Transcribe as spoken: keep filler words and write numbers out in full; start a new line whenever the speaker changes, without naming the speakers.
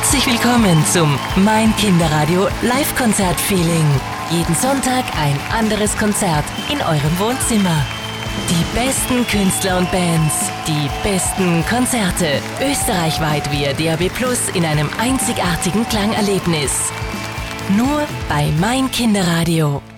Herzlich willkommen zum Mein Kinderradio Live-Konzert-Feeling. Jeden Sonntag ein anderes Konzert in eurem Wohnzimmer. Die besten Künstler und Bands, die besten Konzerte, österreichweit via D A B plus in einem einzigartigen Klangerlebnis. Nur bei Mein Kinderradio.